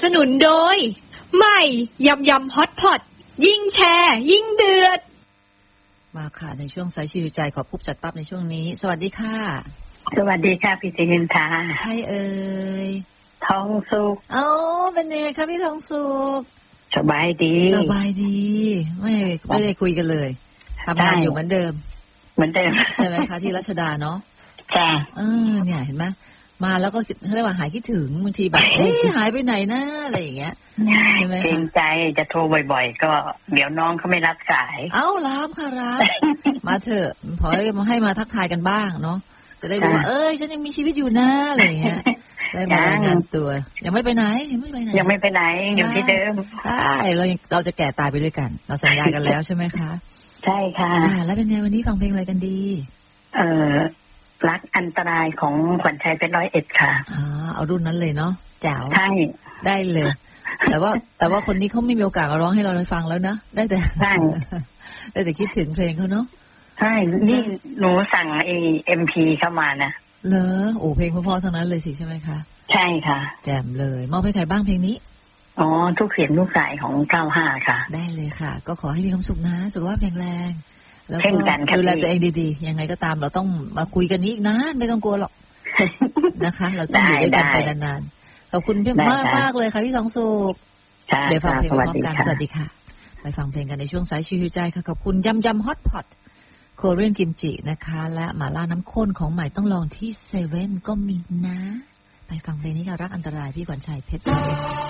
สนุนโดยใหม่ยำยำฮอตพอตยิ่งแชร์ยิ่งเดือดมาค่ะในช่วงสายชิวใจขอปุ๊บจัดปั๊บในช่วงนี้สวัสดีค่ะสวัสดีค่ะพี่จินทาใครเอ่ยทองสุขเป็นยังไงคะพี่ทองสุขสบายดีไม่ได้คุยกันเลยทำงานอยู่เหมือนเดิมใช่ไหมคะที่รัชดาเนาะจ้าเนี่ยเห็นไหมมาแล้วก็เรียกว่าหายคิดถึงบางทีแบบหายไปไหนนะอะไรอย่างเงี้ยใช่ไหมคะเกรงใจจะโทรบ่อยๆก็เดี๋ยวน้องเขาไม่รับสายรับค่ะรับมาเถอะพอให้มาทักทายกันบ้างเนาะจะได้รู้ว่าฉันยังมีชีวิตอยู่นะอะไรอย่างเงี้ยได้มารายงานตัวยังไม่ไปไหนอยู่ที่เดิมได้เราจะแก่ตายไปด้วยกันเราสัญญากันแล้วใช่ไหมคะใช่ค่ะแล้วเป็นไงวันนี้ฟังเพลงอะไรกันดีรักอันตรายของขวัญชัยเพชร101ค่ะเอารุ่นนั้นเลยเนาะแจ๋วใช่ได้เลยแต่ว่าคนนี้เขาไม่มีโอกาสมาร้องให้เราได้ฟังแล้วนะได้แต่คิดถึงเพลงเขาเนาะใช่นี่หนูสั่งMP เข้ามานะเหรอเพลงเพราะๆทั้งนั้นเลยสิใช่ไหมคะใช่ค่ะแจ่มเลยมอบให้ใครบ้างเพลงนี้ทุกเสียงทุกสายของ95ค่ะได้เลยค่ะก็ขอให้มีความสุขนะสุขภาพแข็งแรงแล้วก็ดูแลตัวเองดีๆยังไงก็ตามเราต้องมาคุยกันนี้อีกนะไม่ต้องกลัวหรอกนะคะเราต้องอยู่ด้วยกันไปนานๆขอบคุณพี่มากเลยค่ะพี่ทองสุขเดี๋ยวฟังเพลงพร้อมกันสวัสดีค่ะไปฟังเพลงกันในช่วงสายชิวใจค่ะขอบคุณยำฮอตพอตโคเรียนกิมจินะคะและหม่าล่าน้ำข้นของใหม่ต้องลองที่เซเว่นก็มีนะไปฟังเพลงนี้ค่ะรักอันตรายพี่ขวัญชัยเพชร